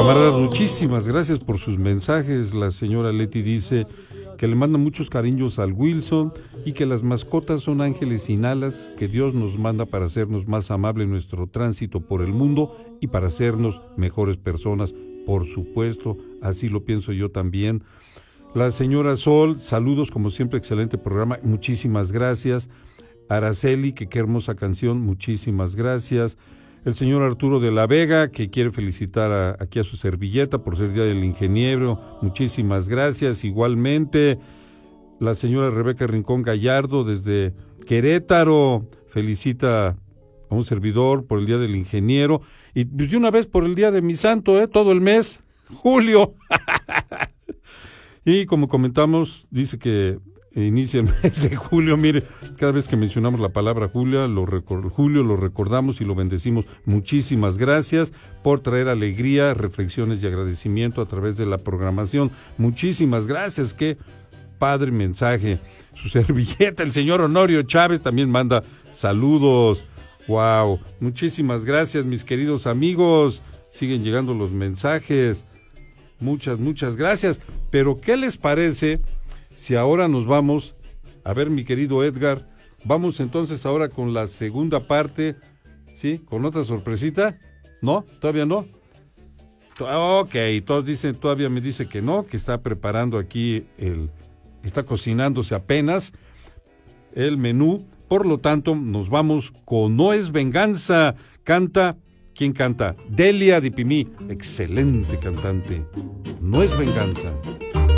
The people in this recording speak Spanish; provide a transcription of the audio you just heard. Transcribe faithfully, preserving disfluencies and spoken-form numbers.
Camaradas, muchísimas gracias por sus mensajes. La señora Leti dice que le manda muchos cariños al Wilson y que las mascotas son ángeles sin alas que Dios nos manda para hacernos más amables en nuestro tránsito por el mundo y para hacernos mejores personas. Por supuesto, así lo pienso yo también. La señora Sol, saludos, como siempre, excelente programa, muchísimas gracias. Araceli, que qué hermosa canción, muchísimas gracias. El señor Arturo de la Vega, que quiere felicitar a, aquí a su servilleta por ser Día del Ingeniero, muchísimas gracias. Igualmente, la señora Rebeca Rincón Gallardo desde Querétaro, felicita a un servidor por el Día del Ingeniero, y pues de una vez por el Día de mi santo, ¿eh? Todo el mes, julio. Y como comentamos, dice que inicia el mes de julio. Mire, cada vez que mencionamos la palabra Julia, lo recor- Julio, lo recordamos y lo bendecimos. Muchísimas gracias por traer alegría, reflexiones y agradecimiento a través de la programación. Muchísimas gracias, qué padre mensaje. Su servilleta, el señor Honorio Chávez, también manda saludos. Wow, muchísimas gracias, mis queridos amigos. Siguen llegando los mensajes. Muchas, muchas gracias. Pero, ¿qué les parece si ahora nos vamos, a ver, mi querido Edgar, vamos entonces ahora con la segunda parte, ¿sí? ¿Con otra sorpresita? ¿No? ¿Todavía no? Ok, todos dicen, todavía me dice que no, que está preparando aquí el, está cocinándose apenas el menú, por lo tanto, nos vamos con No es Venganza, canta, ¿quién canta? Delia Dipimí, excelente cantante, No es Venganza.